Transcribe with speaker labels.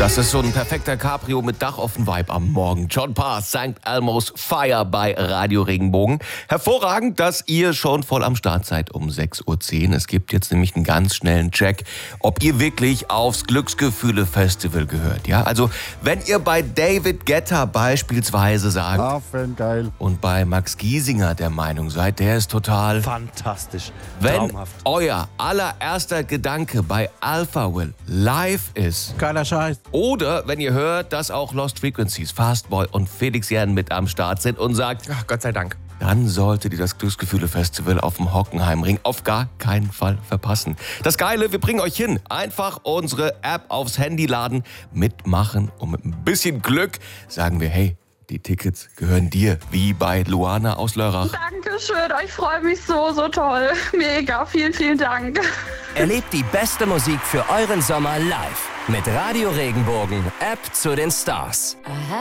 Speaker 1: Das ist so ein perfekter Cabrio mit Dachoffen-Vibe am Morgen. John Parr, St. Elmo's Fire bei Radio Regenbogen. Hervorragend, dass ihr schon voll am Start seid um 6.10 Uhr. Es gibt jetzt nämlich einen ganz schnellen Check, ob ihr wirklich aufs Glücksgefühle-Festival gehört. Ja, also wenn ihr bei David Guetta beispielsweise sagt
Speaker 2: geil.
Speaker 1: und bei Max Giesinger der Meinung seid, der ist total
Speaker 3: fantastisch,
Speaker 1: wenn
Speaker 3: traumhaft.
Speaker 1: euer allererster Gedanke bei Alpha Will live ist,
Speaker 2: Geiler Scheiß.
Speaker 1: oder wenn ihr hört, dass auch Lost Frequencies, Fastboy und Felix Jähn mit am Start sind und sagt,
Speaker 3: Ach, Gott sei Dank.
Speaker 1: dann solltet ihr das Glücksgefühle-Festival auf dem Hockenheimring auf gar keinen Fall verpassen. Das Geile, wir bringen euch hin. Einfach unsere App aufs Handy laden, mitmachen und mit ein bisschen Glück sagen wir, hey, die Tickets gehören dir, wie bei Luana aus Lörrach.
Speaker 4: Dankeschön, ich freue mich so toll. Mega, vielen, vielen Dank.
Speaker 5: Erlebt die beste Musik für euren Sommer live mit Radio Regenbogen, App zu den Stars.